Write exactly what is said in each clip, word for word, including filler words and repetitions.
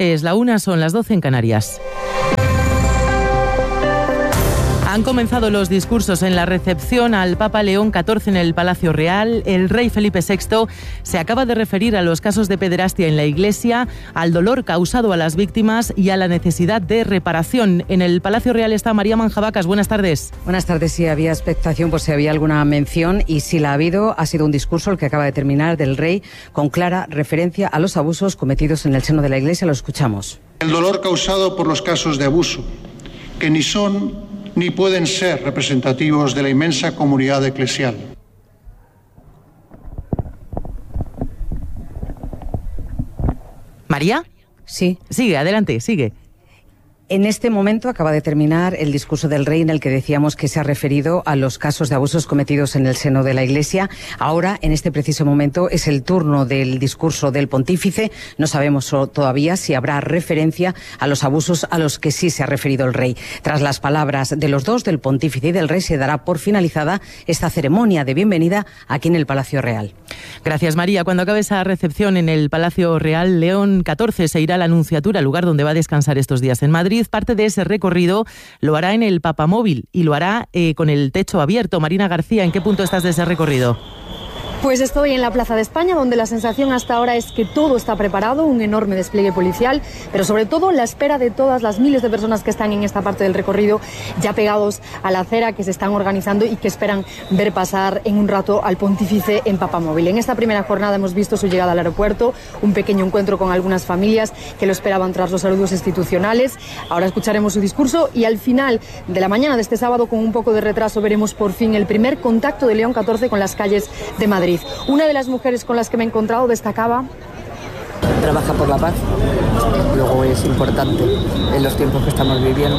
Es la una, son las doce en Canarias. Han comenzado los discursos en la recepción al Papa León catorce en el Palacio Real. El rey Felipe sexto se acaba de referir a los casos de pederastia en la Iglesia, al dolor causado a las víctimas y a la necesidad de reparación. En el Palacio Real está María Manjabacas. Buenas tardes. Buenas tardes. Sí, había expectación por si había alguna mención y si la ha habido, ha sido un discurso el que acaba de terminar del rey con clara referencia a los abusos cometidos en el seno de la Iglesia. Lo escuchamos. El dolor causado por los casos de abuso, que ni son ni pueden ser representativos de la inmensa comunidad eclesial. ¿María? Sí. Sigue, adelante, sigue. En este momento acaba de terminar el discurso del rey en el que decíamos que se ha referido a los casos de abusos cometidos en el seno de la Iglesia. Ahora, en este preciso momento, es el turno del discurso del pontífice. No sabemos todavía si habrá referencia a los abusos a los que sí se ha referido el rey. Tras las palabras de los dos, del pontífice y del rey, se dará por finalizada esta ceremonia de bienvenida aquí en el Palacio Real. Gracias, María. Cuando acabe esa recepción en el Palacio Real, León catorce se irá a la Anunciatura, lugar donde va a descansar estos días en Madrid. Parte de ese recorrido lo hará en el Papamóvil y lo hará eh, con el techo abierto. Marina García, ¿en qué punto estás de ese recorrido? Pues estoy en la Plaza de España, donde la sensación hasta ahora es que todo está preparado, un enorme despliegue policial, pero sobre todo la espera de todas las miles de personas que están en esta parte del recorrido, ya pegados a la acera, que se están organizando y que esperan ver pasar en un rato al pontífice en Papamóvil. En esta primera jornada hemos visto su llegada al aeropuerto, un pequeño encuentro con algunas familias que lo esperaban tras los saludos institucionales. Ahora escucharemos su discurso y al final de la mañana de este sábado, con un poco de retraso, veremos por fin el primer contacto de León catorce con las calles de Madrid. Una de las mujeres con las que me he encontrado destacaba: trabaja por la paz, luego es importante en los tiempos que estamos viviendo.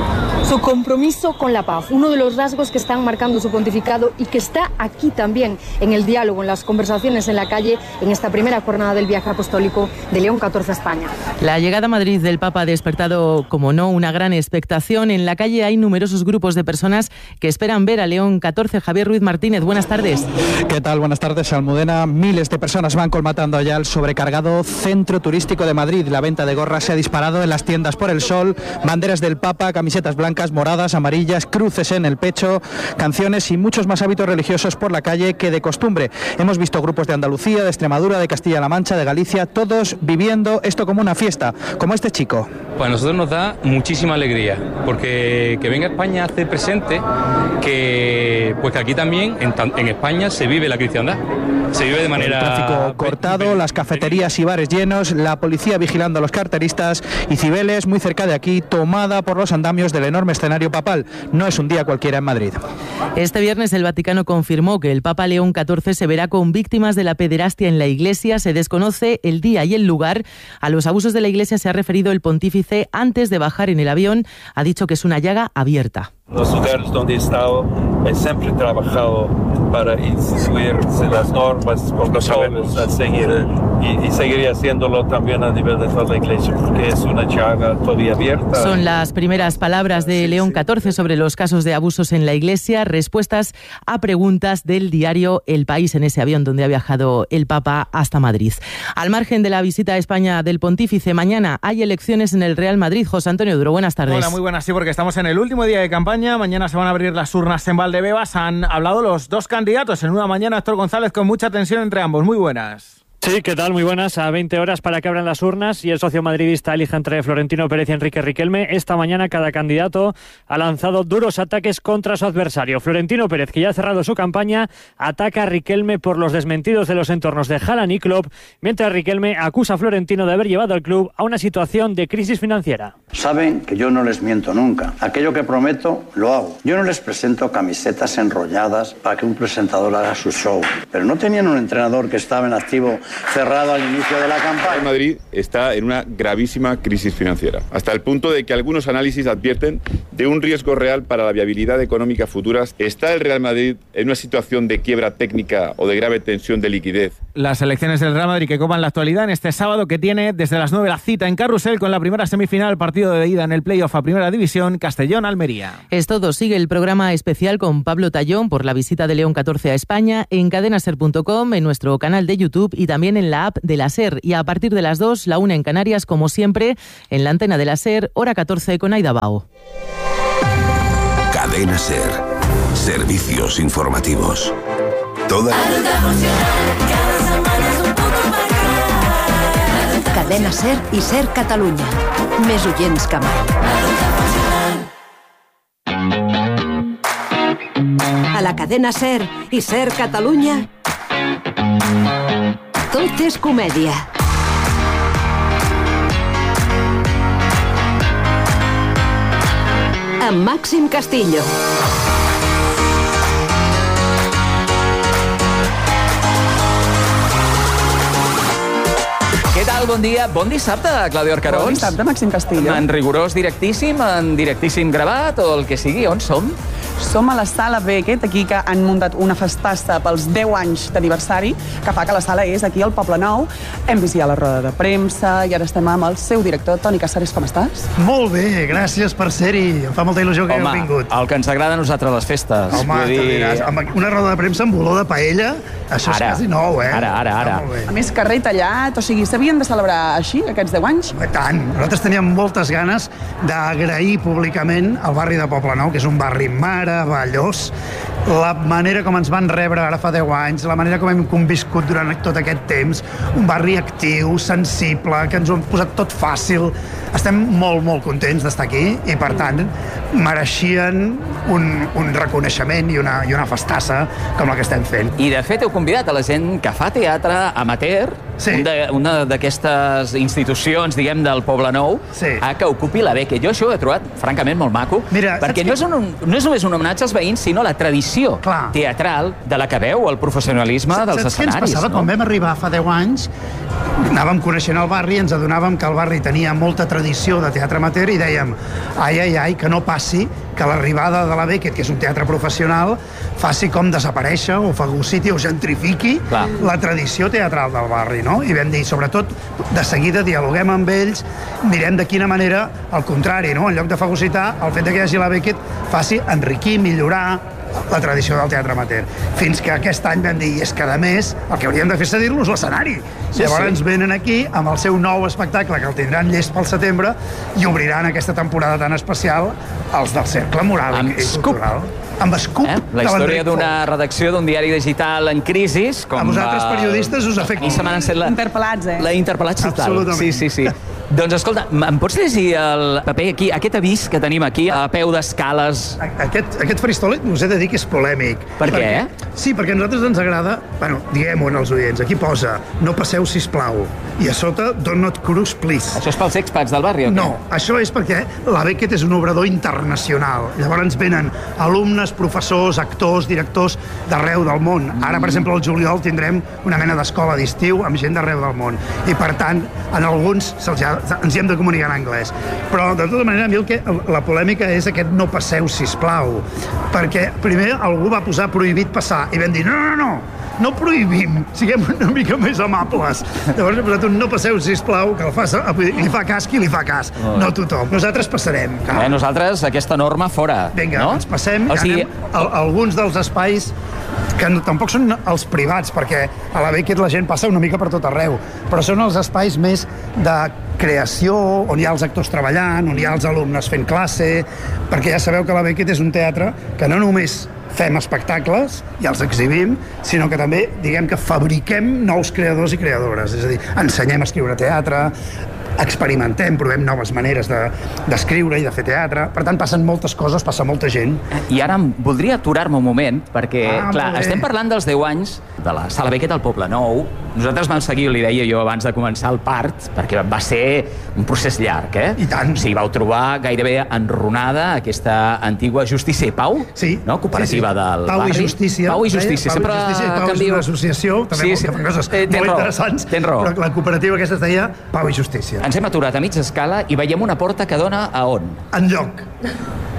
Su compromiso con la paz, uno de los rasgos que están marcando su pontificado y que está aquí también en el diálogo, en las conversaciones en la calle, en esta primera jornada del viaje apostólico de León catorce a España. La llegada a Madrid del Papa ha despertado, como no, una gran expectación. En la calle hay numerosos grupos de personas que esperan ver a León catorce. Javier Ruiz Martínez, buenas tardes. ¿Qué tal? Buenas tardes, Almudena. Miles de personas van colmatando ya el sobrecargado centro turístico de Madrid. La venta de gorras se ha disparado en las tiendas por el sol, banderas del Papa, camisetas blancas, moradas, amarillas, cruces en el pecho, canciones y muchos más hábitos religiosos por la calle que de costumbre. Hemos visto grupos de Andalucía, de Extremadura, de Castilla-La Mancha, de Galicia, todos viviendo esto como una fiesta, como este chico. Pues a nosotros nos da muchísima alegría, porque que venga a España hace presente que, pues que aquí también, en, en España, se vive la cristiandad. Se vive de manera... El tráfico cortado, las cafeterías y bares llenos, la policía vigilando a los carteristas y Cibeles, muy cerca de aquí, tomada por los andamios del enorme escenario papal. No es un día cualquiera en Madrid. Este viernes el Vaticano confirmó que el Papa León catorce se verá con víctimas de la pederastia en la Iglesia. Se desconoce el día y el lugar. A los abusos de la Iglesia se ha referido el pontífice antes de bajar en el avión. Ha dicho que es una llaga abierta. Los lugares donde he estado, he siempre trabajado para instituir las normas, protocolos a seguir y, y seguiría haciéndolo también a nivel de toda la Iglesia, porque es una llaga todavía abierta. Son las primeras palabras de León catorce sobre los casos de abusos en la Iglesia, respuestas a preguntas del diario El País en ese avión donde ha viajado el Papa hasta Madrid. Al margen de la visita a España del pontífice, mañana hay elecciones en el Real Madrid. José Antonio Duro, buenas tardes. Hola, muy buenas, sí, porque estamos en el último día de campaña. Mañana se van a abrir las urnas en Valdebebas. Han hablado los dos candidatos en una mañana. Héctor González, con mucha tensión entre ambos. Muy buenas. Sí, ¿qué tal? Muy buenas. A veinte horas para que abran las urnas y el socio madridista elija entre Florentino Pérez y Enrique Riquelme. Esta mañana cada candidato ha lanzado duros ataques contra su adversario. Florentino Pérez, que ya ha cerrado su campaña, ataca a Riquelme por los desmentidos de los entornos de Haaland y Klopp, mientras Riquelme acusa a Florentino de haber llevado al club a una situación de crisis financiera. Saben que yo no les miento nunca. Aquello que prometo, lo hago. Yo no les presento camisetas enrolladas para que un presentador haga su show. Pero no tenían un entrenador que estaba en activo cerrado al inicio de la campaña. Madrid está en una gravísima crisis financiera, hasta el punto de que algunos análisis advierten de un riesgo real para la viabilidad económica futura. ¿Está el Real Madrid en una situación de quiebra técnica o de grave tensión de liquidez? Las elecciones del Real Madrid que copan la actualidad en este sábado, que tiene desde las nueve la cita en Carrusel con la primera semifinal, partido de ida en el playoff a Primera División, Castellón-Almería. Es todo. Sigue el programa especial con Pablo Tallón por la visita de León catorce a España en cadena ser punto com, en nuestro canal de YouTube y también en la app de la SER. Y a partir de las dos, la una en Canarias, como siempre, en la antena de la SER, hora catorce con Aida Bao. Cadena SER. Servicios informativos. Toda Cadena SER i SER Catalunya. Més oients que mai. A la cadena SER i SER Catalunya, tot és comèdia. Amb Màxim Castillo. Què tal? Bon dia. Bon dissabte, Claudio Arcarons. Bon dissabte, Màxim Castillo. En rigorós directíssim, en directíssim gravat o el que sigui. On som? Som a la Sala Beckett, aquí que han muntat una festassa pels deu anys d'aniversari, que fa que la sala és aquí al Poble Nou. Hem vist ja la roda de premsa i ara estem amb el seu director, Toni Casares. Com estàs? Molt bé, gràcies per ser-hi. Em fa molta il·lusió que Home, heu vingut. el que ens agrada a nosaltres, les festes. Home, Vull dir... dir... diràs, amb una roda de premsa amb olor de paella, això Ara. és quasi nou, eh? Ara, ara, ara. Ah, A més, carrer tallat, o sigui, s'havien de celebrar així, aquests deu anys? I tant. Nosaltres teníem moltes ganes d'agrair públicament al barri de Poblenou, que és un barri meravellós, la manera com ens van rebre ara fa deu anys, la manera com hem conviscut durant tot aquest temps, un barri actiu, sensible, que ens ho han posat tot fàcil. Estem molt, molt contents d'estar aquí i, per tant, mereixien un, un reconeixement i una, i una festassa com la que estem fent. I, de fet, heu convidat a la gent que fa teatre amateur, sí. un de, una d'aquestes institucions, diguem, del Poble Nou, sí. a que ocupi la beca. Jo això ho he trobat, francament, molt maco, Mira, perquè no és, un, no és només un homenatge als veïns, sinó la tradició Clar. teatral de la que veu el professionalisme dels Saps escenaris. Saps què ens passava? No? Quan vam arribar fa deu anys, anàvem coneixent el barri, ens adonàvem que el barri tenia molta tradició de teatre amateur i dèiem, ai, ai, ai, que no passi que l'arribada de la Beckett, que és un teatre professional, faci com desaparèixer o fagociti o gentrifiqui Clar. la tradició teatral del barri, no? I vam dir, sobretot, de seguida dialoguem amb ells, mirem de quina manera, al contrari, no? En lloc de fagocitar, el fet que hi hagi la Beckett faci enriquir, millorar la tradició del teatre amateur. Fins que aquest any vam dir, és que, a més, el que hauríem de fer és cedir-los l'escenari. Sí, Llavors sí. ens venen aquí amb el seu nou espectacle, que el tindran llest pel setembre, i obriran aquesta temporada tan especial els del Cercle Moral amb i Cultural. Amb Scoop. Eh? La història d'una redacció d'un diari digital en crisi. Com a vosaltres, va... periodistes, us afecta. I se m'han encet la... Interpel·lats, eh? La interpel·lats total. Absolutament. Sí, sí, sí. Doncs escolta, em pots llegir el paper aquí, aquest avís que tenim aquí, a peu d'escales? Aquest, aquest faristol, us he de dir que és polèmic. Per què? Perquè, sí, perquè a nosaltres ens agrada, bueno, diguem-ho als oients, aquí posa, no passeu, sisplau, i a sota, do not cruise, please. Això és pels expats del barri, o què? No, això és perquè la Beckett és un obrador internacional. Llavors venen alumnes, professors, actors, directors d'arreu del món. Ara, per exemple, al juliol tindrem una mena d'escola d'estiu amb gent d'arreu del món. I, per tant, en alguns se'ls ha ens hi hem de comunicar en anglès. Però, de tota manera, a mi el que, la polèmica és aquest no passeu, sisplau. Perquè, primer, algú va posar prohibit passar i vam dir, no, no, no, no prohibim, siguem una mica més amables. Llavors he posat un no passeu, sisplau, que el fa, li fa cas qui li fa cas, oh. no tothom. Nosaltres passarem. Eh, nosaltres, aquesta norma fora. Vinga, no? ens passem, o sigui... anem a, a alguns dels espais que no, tampoc són els privats, perquè a la Beckett la gent passa una mica per tot arreu, però són els espais més de creació, on hi ha els actors treballant, on hi ha els alumnes fent classe, perquè ja sabeu que la Beckett és un teatre que no només fem espectacles i els exhibim, sinó que també, diguem que fabriquem nous creadors i creadores, és a dir, ensenyem a escriure teatre, experimentem, provem noves maneres d'escriure de, i de fer teatre. Per tant, passen moltes coses, passa molta gent. I ara voldria aturar-me un moment, perquè, ah, clar, estem parlant dels deu anys de la Sala Beckett al Poble Nou. Nosaltres vam seguir, li deia jo abans de començar el part, perquè va ser un procés llarg, eh? I tant. O sigui, vau trobar gairebé enrunada aquesta antiga Justícia i Pau, sí, no? Cooperativa sí, sí. del Pau barri. I Justícia. Pau i Justícia. Pau Sempre i Justícia. Pau és una associació, també sí, sí. que fan coses eh, molt raó. interessants, tens raó. però la cooperativa aquesta es deia Pau i Justícia. Ens hem aturat a mitja escala i veiem una porta que dona a on? Enlloc.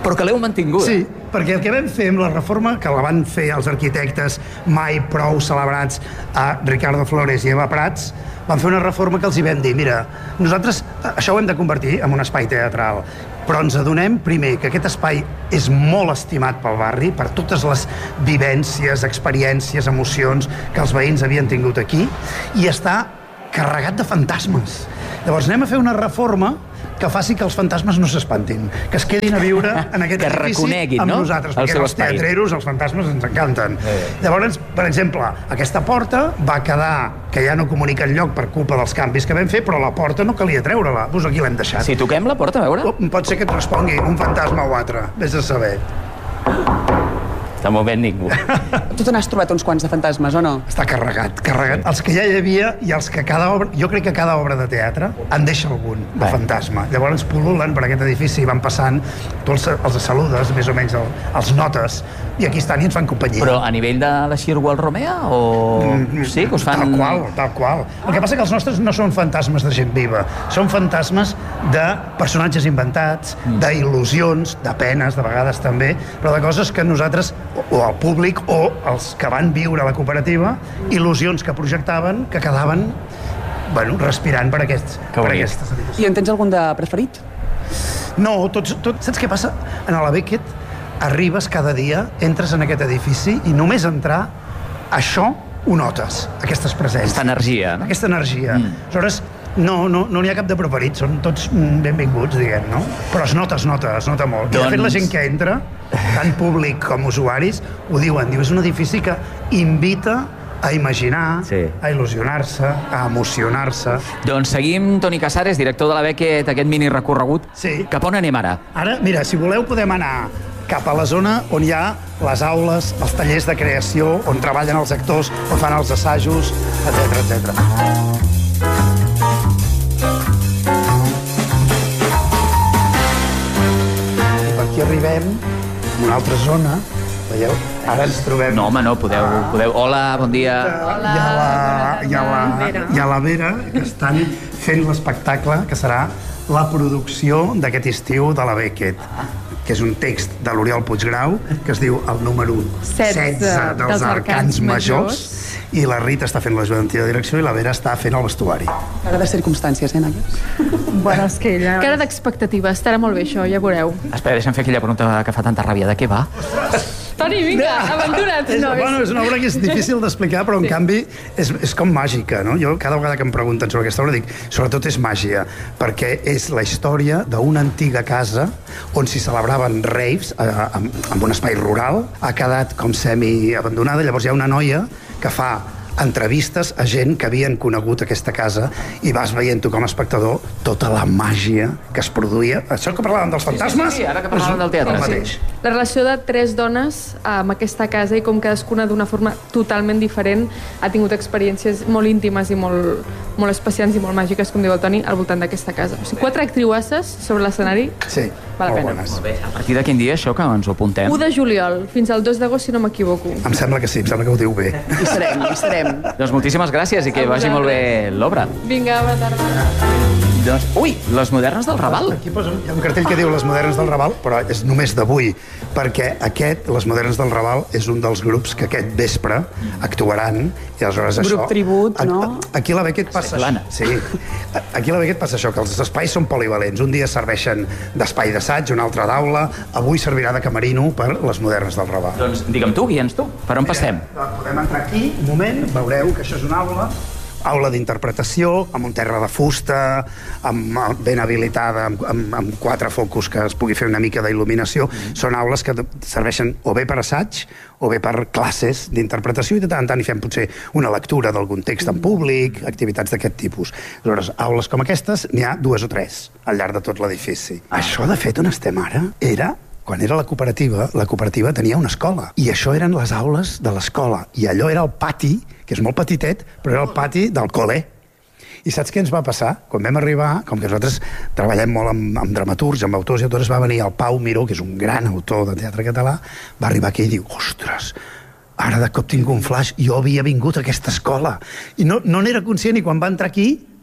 Però que l'heu mantingut. Sí, perquè el que vam fer amb la reforma, que la van fer els arquitectes mai prou celebrats a Ricardo Flores i Eva Prats, van fer una reforma que els hi vam dir, mira, nosaltres això ho hem de convertir en un espai teatral, però ens adonem, primer, que aquest espai és molt estimat pel barri, per totes les vivències, experiències, emocions que els veïns havien tingut aquí, i està carregat de fantasmes. Llavors anem a fer una reforma que faci que els fantasmes no s'espantin, que es quedin a viure en aquest que edifici reconeguin, amb no? nosaltres, El perquè seu els espai. teatreros, els fantasmes ens encanten. Eh. Llavors, per exemple, aquesta porta va quedar que ja no comunica enlloc per culpa dels canvis que vam fer, però la porta no calia treure-la, doncs aquí l'hem deixat. Si toquem la porta, a veure? Oh, pot ser que et respongui un fantasma o altre, vés a saber. Està movent ningú. Tu te n'has trobat uns quants de fantasmes, o no? Està carregat, carregat. Els que ja hi havia i els que cada obra... Jo crec que cada obra de teatre en deixa algun, de Bé. fantasma. Llavors pul·lulen per aquest edifici i van passant, tu els, els saludes, més o menys el, els notes, i aquí estan i ens fan companyia. Però a nivell de la Xirgu al Romea, o... Mm, sí, que us fan... Tal qual, tal qual. El que passa que els nostres no són fantasmes de gent viva, són fantasmes de personatges inventats, mm. d'il·lusions, de penes, de vegades també, però de coses que nosaltres, o, o el públic, o els que van viure a la cooperativa, il·lusions que projectaven, que quedaven, bueno, respirant per, aquests, per aquestes habitacions. I en tens algun de preferit? No, tots, tot, saps què passa? En la Beckett arribes cada dia, entres en aquest edifici i només entrar, això ho notes, aquestes presències. Aquesta energia, no? Aquesta energia. Mm. Aleshores, no no no n'hi ha cap de preferit, són tots benvinguts, diguem, no? Però es nota, es nota, es nota molt. Doncs... I de fet la gent que entra, tant públic com usuaris, ho diuen, diu, és un edifici que invita a imaginar, sí. a il·lusionar-se, a emocionar-se. Doncs seguim, Toni Casares, director de la Beckett, aquest mini recorregut. Sí. Cap on anem ara? Ara, mira, si voleu podem anar cap a la zona on hi ha les aules, els tallers de creació, on treballen els actors, on fan els assajos, etcètera, etcètera. I per aquí arribem a una altra zona, veieu? Ara ens trobem... No, home, no, podeu... podeu... Hola, bon dia. Hola, hi ha la, hi ha la, hi ha la Vera, que estan fent l'espectacle, que serà la producció d'aquest estiu de la Beckett, que és un text de l'Oriol Puiggrau, que es diu el número setze dels Arcans Majors, i la Rita està fent l'ajudanti de direcció i la Vera està fent el vestuari. Cara de circumstàncies, eh, noies? Bueno, és que ja... Cara d'expectativa, estarà molt bé això, ja veureu. Espera, deixa'm fer aquella pregunta que fa tanta ràbia. De què va? Toni, vinga, aventura't! És, no, bueno, és una obra que és difícil d'explicar, però en sí. canvi és, és com màgica, no? Jo cada vegada que em pregunten sobre aquesta obra dic, sobretot és màgia, perquè és la història d'una antiga casa on s'hi celebraven raves eh, amb, amb un espai rural, ha quedat com semi-abandonada, llavors hi ha una noia que fa entrevistes a gent que havien conegut aquesta casa i vas veient tu com a espectador tota la màgia que es produïa. Això que parlàvem dels fantasmes? Sí, sí, sí, ara que parlàvem del teatre. El mateix. Sí. La relació de tres dones amb aquesta casa i com cadascuna d'una forma totalment diferent ha tingut experiències molt íntimes i molt, molt especials i molt màgiques, com diu el Toni, al voltant d'aquesta casa. O sigui, quatre actriuasses sobre l'escenari. Sí, val molt pena. bones. Molt bé. A partir de quin dia això que ens ho apuntem? u de juliol, fins al dos d'agost, si no m'equivoco. Em sembla que sí, em sembla que ho diu bé. Hi serem, hi serem. Doncs moltíssimes gràcies i que vagi molt bé l'obra. Vinga, bona tarda. Doncs, ui, les modernes del Raval. Aquí posa, hi ha un cartell que diu Les Modernes del Raval, però és només d'avui, perquè aquest, Les Modernes del Raval, és un dels grups que aquest vespre actuaran, i aleshores Grup això... tribut, no? Aquí a la Beckett passa això. Sí. Aquí a la Beckett passa això, que els espais són polivalents. Un dia serveixen d'espai d'assaig, un altre d'aula, avui servirà de camerino per Les Modernes del Raval. Doncs digue'm tu, guia'ns tu. Per on passem? Podem entrar aquí, un moment, veureu que això és una aula, aula d'interpretació, amb un terra de fusta, amb, ben habilitada, amb, amb, amb quatre focus que es pugui fer una mica d'il·luminació. Mm. Són aules que serveixen o bé per assaig o bé per classes d'interpretació i de tant en tant hi fem potser una lectura d'algun text en públic, activitats d'aquest tipus. Aleshores, aules com aquestes n'hi ha dues o tres al llarg de tot l'edifici. Això, de fet, on estem ara, era... Quan era la cooperativa, la cooperativa tenia una escola. I això eren les aules de l'escola. I allò era el pati, que és molt petitet, però era el pati del col·le. I saps què ens va passar? Quan vam arribar, com que nosaltres treballem molt amb, amb dramaturgs, amb autors i autores, va venir el Pau Miró, que és un gran autor de teatre català, va arribar aquí i diu, ostres, ara de cop tinc un flash, jo havia vingut a aquesta escola. I no no n'era conscient i quan va entrar aquí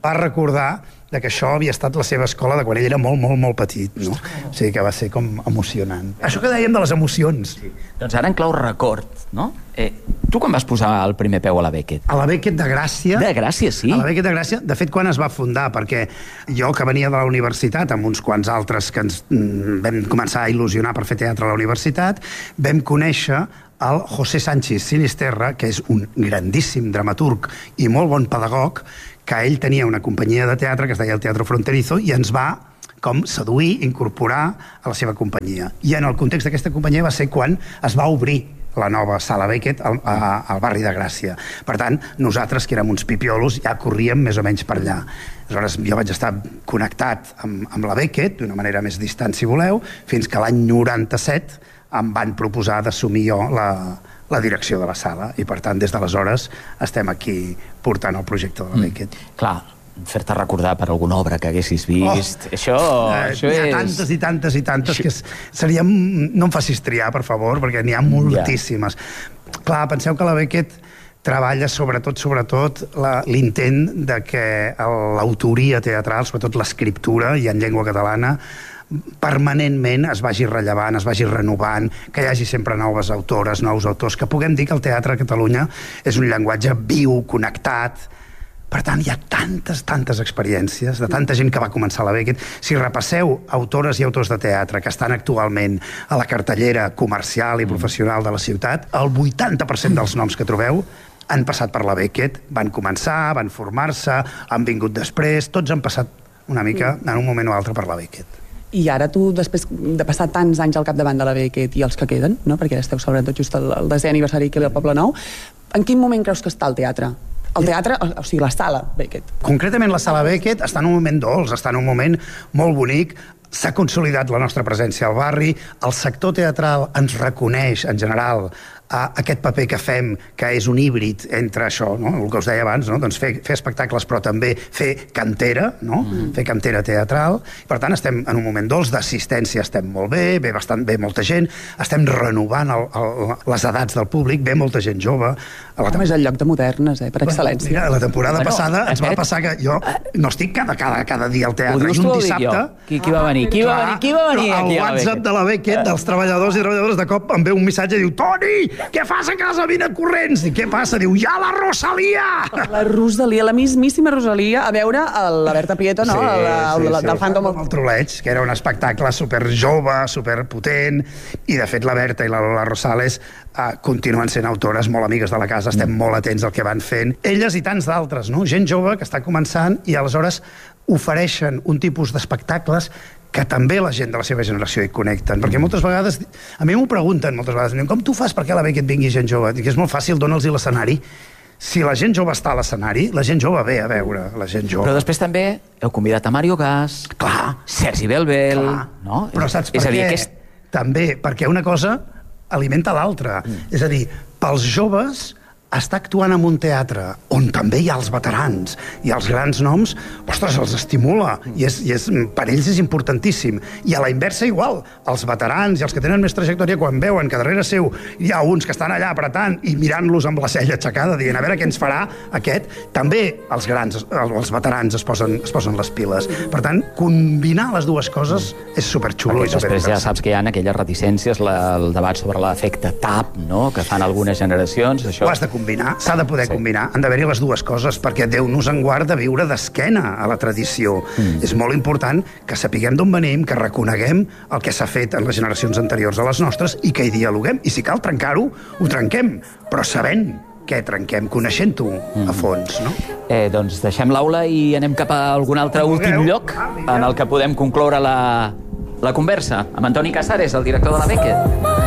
va recordar de que això havia estat la seva escola de quan ell era molt, molt, molt petit, no? O sigui que va ser com emocionant. Això que dèiem de les emocions. Sí. Doncs ara en clau record, no? Eh, tu quan vas posar el primer peu a la Beckett? A la Beckett de Gràcia. De Gràcia, sí? A la Beckett de Gràcia, de fet, quan es va fundar, perquè jo que venia de la universitat, amb uns quants altres que ens mm, vam començar a il·lusionar per fer teatre a la universitat, vam conèixer el José Sánchez Sinisterra, que és un grandíssim dramaturg i molt bon pedagog, que ell tenia una companyia de teatre que es deia el Teatro Fronterizo i ens va com seduir, incorporar a la seva companyia. I en el context d'aquesta companyia va ser quan es va obrir la nova Sala Beckett al, a, al barri de Gràcia. Per tant, nosaltres, que érem uns pipiolos, ja corríem més o menys per allà. Aleshores, jo vaig estar connectat amb, amb la Beckett, d'una manera més distant, si voleu, fins que l'any noranta-set em van proposar d'assumir jo la, la direcció de la sala, i per tant, des d'aleshores estem aquí portant el projecte de la Beckett. Mm. Clar, fer-te recordar per alguna obra que haguessis vist, oh, això, eh, això hi ha és... tantes i tantes i tantes que seria... No em facis triar, per favor, perquè n'hi ha moltíssimes. Yeah. Clar, penseu que la Beckett treballa sobretot, sobretot l'intent de que l'autoria teatral, sobretot l'escriptura, i en llengua catalana, permanentment es vagi rellevant, es vagi renovant, que hi hagi sempre noves autores, nous autors, que puguem dir que el teatre a Catalunya és un llenguatge viu, connectat. Per tant, hi ha tantes, tantes experiències de tanta gent que va començar a la Beckett. Si repasseu autores i autors de teatre que estan actualment a la cartellera comercial i professional de la ciutat, el vuitanta per cent dels noms que trobeu han passat per la Beckett, van començar, van formar-se, han vingut després, tots han passat una mica en un moment o altre per la Beckett. I ara tu, després de passar tants anys al capdavant de la Beckett i els que queden, no? Perquè ara esteu celebrant tot just el, el desè aniversari aquí al Poble Nou, en quin moment creus que està el teatre? El teatre, o sigui, la sala Beckett. Concretament la sala Beckett està en un moment dolç, està en un moment molt bonic, s'ha consolidat la nostra presència al barri, el sector teatral ens reconeix, en general, a aquest paper que fem, que és un híbrid entre això, no? El que us deia abans, no? Doncs fer, fer espectacles, però també fer cantera, no? Mm. Fer cantera teatral. Per tant, estem en un moment dolç, d'assistència estem molt bé, ve bastant bé molta gent, estem renovant el, el, les edats del públic, ve molta gent jove. La tem... és el lloc de modernes, eh? Per excel·lència. Mira, la temporada bueno, passada ens va passar que jo no estic cada, cada, cada dia al teatre, i un dissabte... Qui, qui va venir? Qui va venir? Qui va venir aquí a la Beckett? El WhatsApp de la Beckett, dels treballadors i treballadores, de cop em ve un missatge i diu: Toni, què fas a casa? Vine corrents! I què passa? Diu: ja la Rosalia! La Rosalia, la mismíssima Rosalia, a veure la Berta Prieto, no? Sí, la, sí, la, sí. Del Fandom. El Troleig, que era un espectacle super jove, super potent, i de fet la Berta i la Lola Rosales uh, continuen sent autores molt amigues de la casa, estem mm. molt atents al que van fent. Elles i tants d'altres, no? Gent jove que està començant i aleshores ofereixen un tipus d'espectacles que també la gent de la seva generació hi connecten, perquè moltes vegades, a mi m'ho pregunten moltes vegades, com tu fas perquè a la Beckett vingui gent jove? Dic, és molt fàcil, dona'ls l'escenari. Si la gent jove està a l'escenari, la gent jove ve a veure la gent jove. Però després també heu convidat a Mario Gas, clar, Sergi Belbel... Clar. No? Però saps per és què? Dir, aquest... També, perquè una cosa alimenta l'altra. Mm. És a dir, pels joves està actuant en un teatre on també hi ha els veterans i els grans noms, ostres, els estimula i, és, i és, per ells és importantíssim. I a la inversa igual, els veterans i els que tenen més trajectòria, quan veuen que darrere seu hi ha uns que estan allà apretant i mirant-los amb la cella aixecada, dient a veure què ens farà aquest, també els grans, els veterans es posen, es posen les piles. Per tant, combinar les dues coses és superxulo. Perquè després ja saps que hi ha aquelles reticències, la, el debat sobre l'efecte T A P, no?, que fan algunes generacions. Això... Ho has de combinar, s'ha de poder sí. combinar, han d'haver-hi les dues coses, perquè Déu nos en guarda viure d'esquena a la tradició. Mm. És molt important que sapiguem d'on venim, que reconeguem el que s'ha fet en les generacions anteriors a les nostres i que hi dialoguem. I si cal trencar-ho, ho trenquem, però sabent què trenquem, coneixent-ho mm. a fons, no? Eh, doncs deixem l'aula i anem cap a algun altre últim lloc en el que podem concloure la, la conversa amb Antoni Casares, el director de la Beckett.